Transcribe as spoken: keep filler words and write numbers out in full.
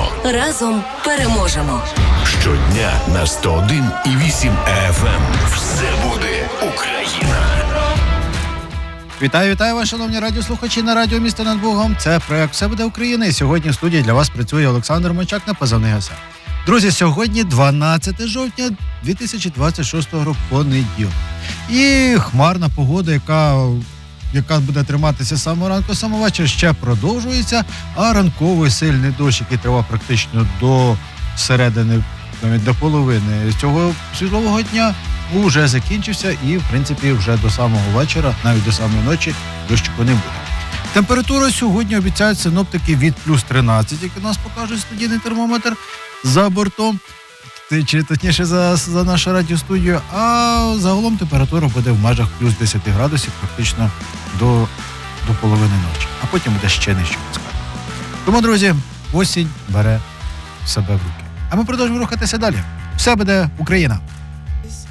Разом переможемо. Щодня на сто один і вісім еф ем. Все буде Україна. Вітаю, вітаю вас, шановні радіослухачі на радіо «Місто над Богом». Це проект «Все буде Україна». І сьогодні в студії для вас працює Олександр Мочак на позивний Гаса. Друзі, сьогодні дванадцяте жовтня дві тисячі двадцять шостого року, понеділок. І хмарна погода, яка, яка буде триматися з самого ранку, з самого вечора, ще продовжується. А ранковий сильний дощ, який тривав практично до середини, навіть до половини цього світлового дня, уже закінчився і, в принципі, вже до самого вечора, навіть до самої ночі, дощику не буде. Температура сьогодні обіцяють синоптики від плюс тринадцять, як нас покаже студійний термометр за бортом, чи точніше за, за нашу радіостудію, а загалом температура буде в межах плюс десять градусів практично до, до половини ночі, а потім буде ще нижче. Тому, друзі, осінь бере себе в руки. А ми продовжуємо рухатися далі. Все буде Україна!